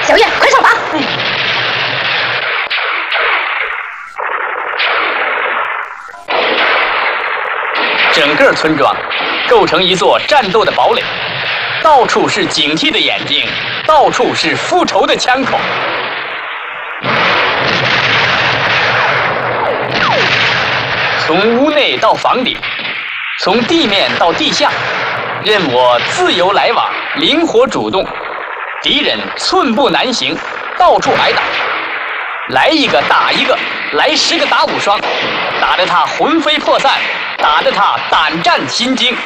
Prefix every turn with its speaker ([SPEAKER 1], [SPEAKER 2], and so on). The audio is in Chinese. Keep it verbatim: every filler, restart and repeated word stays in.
[SPEAKER 1] 小月，快上马！哎
[SPEAKER 2] 整个村庄构成一座战斗的堡垒，到处是警惕的眼睛，到处是复仇的枪口。从屋内到房顶，从地面到地下，任我自由来往，灵活主动。敌人寸步难行，到处挨打，来一个打一个，来十个打五双，打得他魂飞魄散。 打得他胆战心惊。